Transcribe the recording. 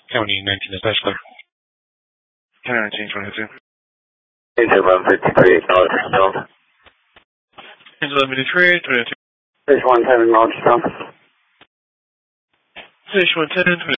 County 19 Especially. County 19 22. Angel 1153, acknowledge yourself. Angel 1153, 22. Fish 110, acknowledge yourself. Fish 110, 22.